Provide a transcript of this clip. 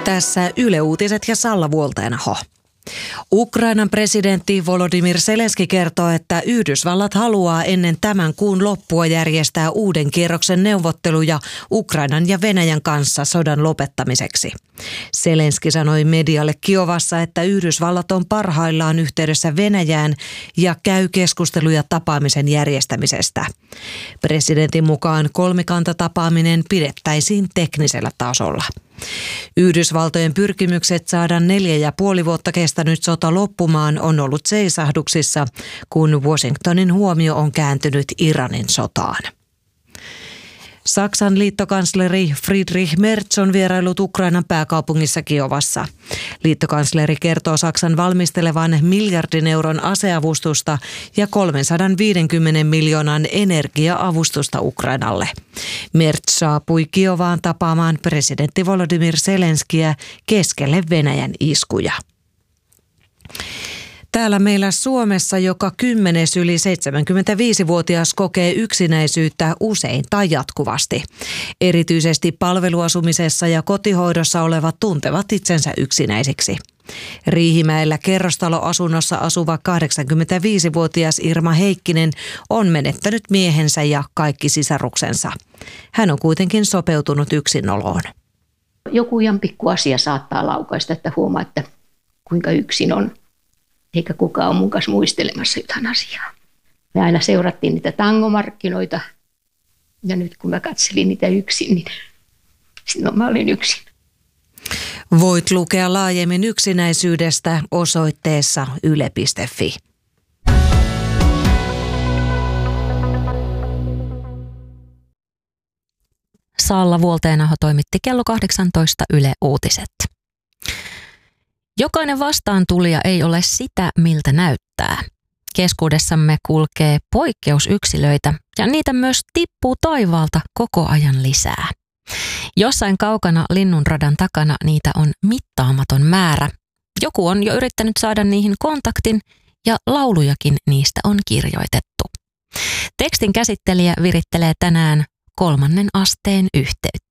Tässä Yle Uutiset ja Salla Vuolteenaho. Ukrainan presidentti Volodymyr Zelenskyi kertoo, että Yhdysvallat haluaa ennen tämän kuun loppua järjestää uuden kierroksen neuvotteluja Ukrainan ja Venäjän kanssa sodan lopettamiseksi. Zelenskyi sanoi medialle Kiovassa, että Yhdysvallat on parhaillaan yhteydessä Venäjään ja käy keskusteluja tapaamisen järjestämisestä. Presidentin mukaan kolmikantatapaaminen pidettäisiin teknisellä tasolla. Yhdysvaltojen pyrkimykset saada 4,5 vuotta kestänyt sota loppumaan on ollut seisahduksissa, kun Washingtonin huomio on kääntynyt Iranin sotaan. Saksan liittokansleri Friedrich Merz on vierailut Ukrainan pääkaupungissa Kiovassa. Liittokansleri kertoo Saksan valmistelevan miljardin euron aseavustusta ja 350 miljoonan energia-avustusta Ukrainalle. Merz saapui Kiovaan tapaamaan presidentti Volodymyr Zelenskyiä keskelle Venäjän iskuja. Täällä meillä Suomessa joka 10. yli 75-vuotias kokee yksinäisyyttä usein tai jatkuvasti. Erityisesti palveluasumisessa ja kotihoidossa olevat tuntevat itsensä yksinäisiksi. Riihimäellä kerrostaloasunnossa asuva 85-vuotias Irma Heikkinen on menettänyt miehensä ja kaikki sisaruksensa. Hän on kuitenkin sopeutunut yksinoloon. Joku ihan pikku asia saattaa laukaista, että huomaa, että kuinka yksin on. Eikä kukaan ole mun kanssa muistelemassa jotain asiaa. Me aina seurattiin niitä tangomarkkinoita. Ja nyt kun mä katselin niitä yksin, niin silloin mä olin yksin. Voit lukea laajemmin yksinäisyydestä osoitteessa yle.fi. Salla Vuolteenaho toimitti kello 18 Yle Uutiset. Jokainen vastaantulija ei ole sitä, miltä näyttää. Keskuudessamme kulkee poikkeusyksilöitä ja niitä myös tippuu taivaalta koko ajan lisää. Jossain kaukana linnunradan takana niitä on mittaamaton määrä. Joku on jo yrittänyt saada niihin kontaktin ja laulujakin niistä on kirjoitettu. Tekstin käsittelijä virittelee tänään 3. asteen yhteyttä.